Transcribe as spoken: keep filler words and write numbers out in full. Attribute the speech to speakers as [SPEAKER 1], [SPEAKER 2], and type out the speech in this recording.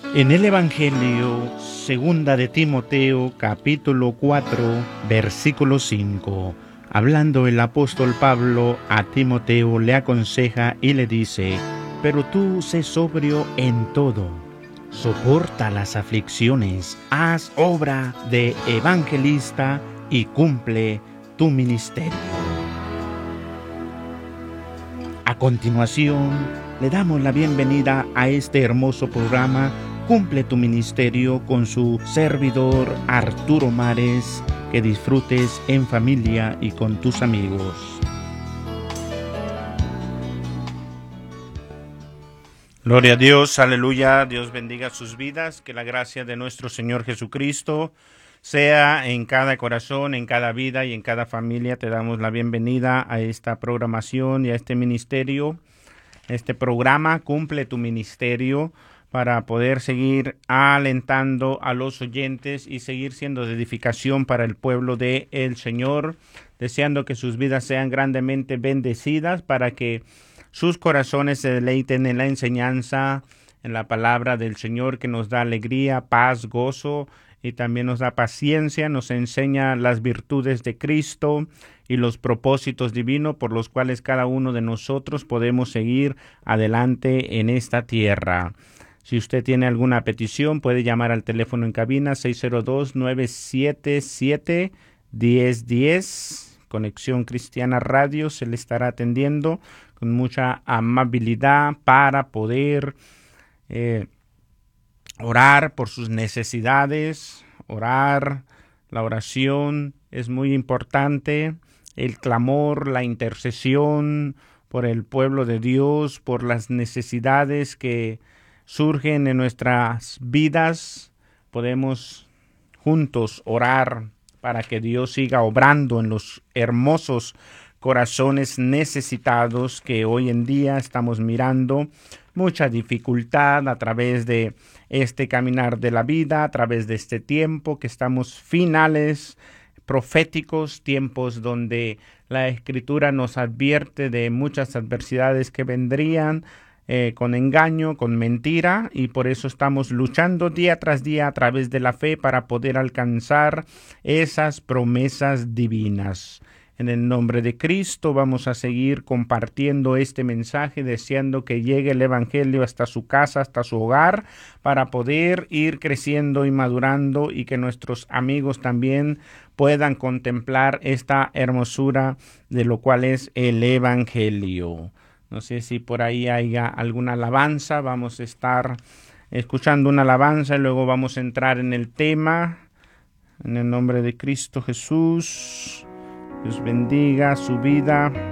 [SPEAKER 1] En el Evangelio, segunda de Timoteo, capítulo cuatro, versículo cinco, hablando el apóstol Pablo a Timoteo, le aconseja y le dice: pero tú sé sobrio en todo, soporta las aflicciones, haz obra de evangelista y cumple tu ministerio. A continuación, le damos la bienvenida a este hermoso programa Cumple tu Ministerio con su servidor Arturo Mares. Que disfrutes en familia y con tus amigos. Gloria a Dios, aleluya, Dios bendiga sus vidas, que la gracia de nuestro Señor Jesucristo sea en cada corazón, en cada vida y en cada familia. Te damos la bienvenida a esta programación y a este ministerio, este programa Cumple tu Ministerio, para poder seguir alentando a los oyentes y seguir siendo de edificación para el pueblo de el Señor, deseando que sus vidas sean grandemente bendecidas, para que sus corazones se deleiten en la enseñanza, en la palabra del Señor, que nos da alegría, paz, gozo y también nos da paciencia, nos enseña las virtudes de Cristo y los propósitos divinos por los cuales cada uno de nosotros podemos seguir adelante en esta tierra. Si usted tiene alguna petición, puede llamar al teléfono en cabina seis cero dos, nueve siete siete, uno cero uno cero. Conexión Cristiana Radio se le estará atendiendo con mucha amabilidad para poder eh, orar por sus necesidades. Orar, la oración es muy importante. El clamor, la intercesión por el pueblo de Dios, por las necesidades que surgen en nuestras vidas. Podemos juntos orar para que Dios siga obrando en los hermosos corazones necesitados que hoy en día estamos mirando. Mucha dificultad a través de este caminar de la vida, a través de este tiempo que estamos finales proféticos, tiempos donde la Escritura nos advierte de muchas adversidades que vendrían Eh, con engaño, con mentira, y por eso estamos luchando día tras día a través de la fe para poder alcanzar esas promesas divinas. En el nombre de Cristo vamos a seguir compartiendo este mensaje, deseando que llegue el Evangelio hasta su casa, hasta su hogar, para poder ir creciendo y madurando, y que nuestros amigos también puedan contemplar esta hermosura de lo cual es el Evangelio. No sé si por ahí haya alguna alabanza. Vamos a estar escuchando una alabanza y luego vamos a entrar en el tema. En el nombre de Cristo Jesús, Dios bendiga su vida.